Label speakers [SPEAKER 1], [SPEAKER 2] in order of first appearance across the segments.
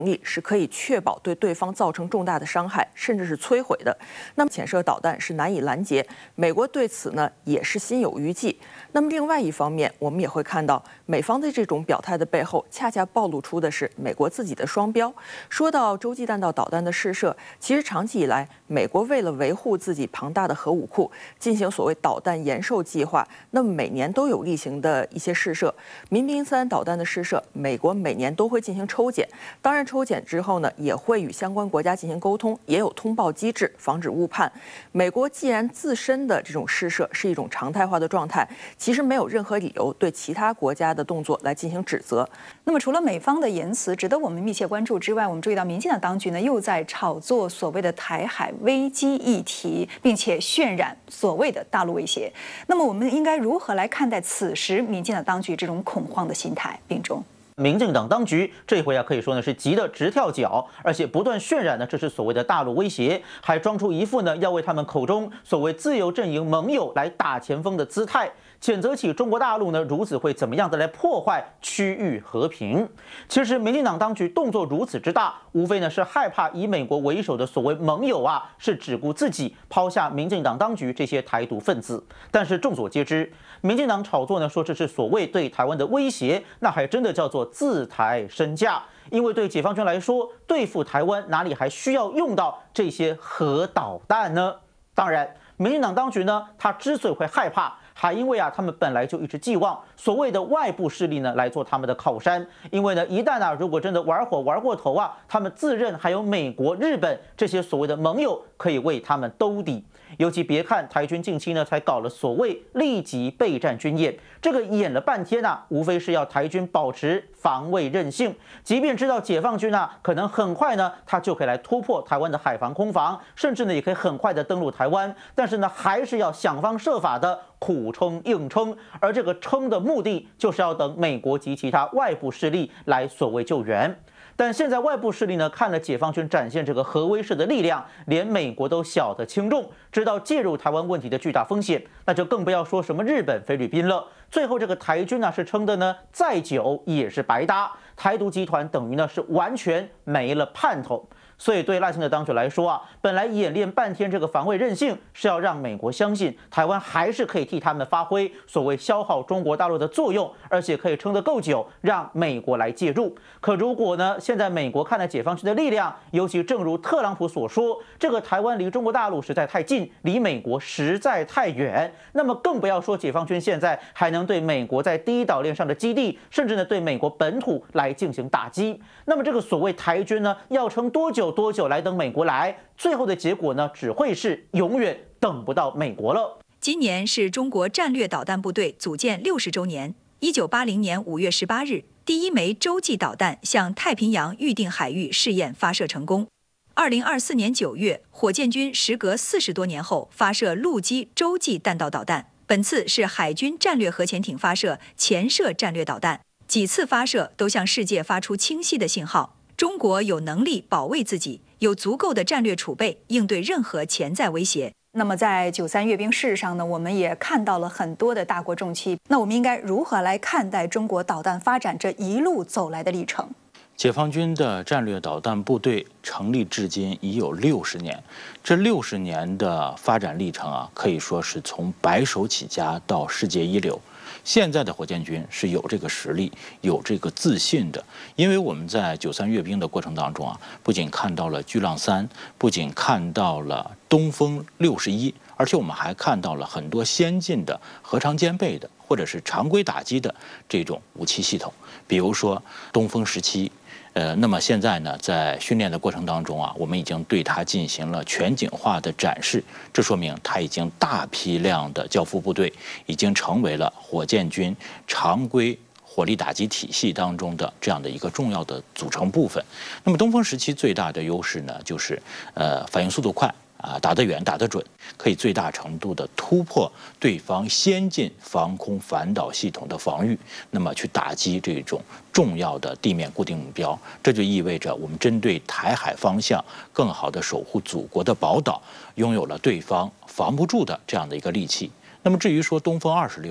[SPEAKER 1] 能力是可以确保对对方造成重大的伤害，甚至是摧毁的。那么潜射导弹是难以拦截，美国对此呢也是心有余悸。那么另外一方面，我们也会看到美方的这种表态的背后，恰恰暴露出的是美国自己的双标。说到洲际弹道导弹的试射，其实长期以来，美国为了维护自己庞大的核武库，进行所谓导弹延寿计划，那么每年都有例行的一些试射。民兵3导弹的试射，美国每年都会进行抽检，当然抽检之后呢，也会与相关国家进行沟通，也有通报机制，防止误判。美国既然自身的这种试射是一种常态化的状态，其实没有任何理由对其他国家的动作来进行指责。
[SPEAKER 2] 那么，除了美方的言辞值得我们密切关注之外，我们注意到民进党当局呢又在炒作所谓的台海危机议题，并且渲染所谓的大陆威胁。那么，我们应该如何来看待此时民进党当局这种恐慌的心态？并中。
[SPEAKER 3] 民进党当局这回可以说呢是急得直跳脚，而且不断渲染呢这是所谓的大陆威胁，还装出一副呢要为他们口中所谓自由阵营盟友来打前锋的姿态，谴责起中国大陆呢如此会怎么样的来破坏区域和平。其实民进党当局动作如此之大，无非呢是害怕以美国为首的所谓盟友是只顾自己，抛下民进党当局这些台独分子。但是众所皆知，民进党炒作呢说这是所谓对台湾的威胁，那还真的叫做自抬身价。因为对解放军来说，对付台湾哪里还需要用到这些核导弹呢？当然，民进党当局呢，他之所以会害怕，还因为他们本来就一直寄望所谓的外部势力呢来做他们的靠山。因为呢，一旦如果真的玩过头他们自认还有美国、日本这些所谓的盟友可以为他们兜底。尤其别看台军近期呢才搞了所谓立即备战军演，这个演了半天无非是要台军保持防卫韧性。即便知道解放军可能很快呢，他就可以来突破台湾的海防空防，甚至呢也可以很快的登陆台湾，但是呢还是要想方设法的苦撑硬撑，而这个撑的目的就是要等美国及其他外部势力来所谓救援。但现在外部势力呢，看了解放军展现这个核威慑的力量，连美国都晓得轻重，知道介入台湾问题的巨大风险，那就更不要说什么日本、菲律宾了。最后这个台军是撑的呢，再久也是白搭，台独集团等于呢是完全没了盼头。所以对赖清德当局来说本来演练半天这个防卫韧性，是要让美国相信台湾还是可以替他们发挥所谓消耗中国大陆的作用，而且可以撑得够久，让美国来介入。可如果呢，现在美国看了解放军的力量，尤其正如特朗普所说，这个台湾离中国大陆实在太近，离美国实在太远，那么更不要说解放军现在还能对美国在第一岛链上的基地，甚至呢对美国本土来进行打击。那么这个所谓台军呢，要撑多久来等美国来？最后的结果呢，只会是永远等不到美国了。
[SPEAKER 2] 今年是中国战略导弹部队组建60周年。1980年5月18日，第1枚洲际导弹向太平洋预定海域试验发射成功。2024年9月，火箭军时隔40多年后发射陆基洲际弹道导弹，本次是海军战略核潜艇发射潜射战略导弹，几次发射都向世界发出清晰的信号。中国有能力保卫自己，有足够的战略储备应对任何潜在威胁。那么在93阅兵式上呢，我们也看到了很多的大国重器。那我们应该如何来看待中国导弹发展这一路走来的历程？
[SPEAKER 4] 解放军的战略导弹部队成立至今已有60年，这60年的发展历程可以说是从白手起家到世界一流。现在的火箭军是有这个实力、有这个自信的，因为我们在93阅兵的过程当中不仅看到了巨浪3，不仅看到了东风61，而且我们还看到了很多先进的核常兼备的或者是常规打击的这种武器系统，比如说东风17。那么现在呢，在训练的过程当中我们已经对它进行了全景化的展示，这说明它已经大批量的交付部队，已经成为了火箭军常规火力打击体系当中的这样的一个重要的组成部分。那么东风17最大的优势呢，就是反应速度快。打得远，打得准，可以最大程度的突破对方先进防空反导系统的防御，那么去打击这种重要的地面固定目标。这就意味着我们针对台海方向更好的守护祖国的宝岛，拥有了对方防不住的这样的一个利器。那么至于说东风26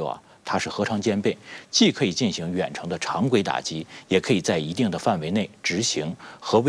[SPEAKER 4] 它是何尝兼备，既可以进行远程的常规打击，也可以在一定的范围内执行核威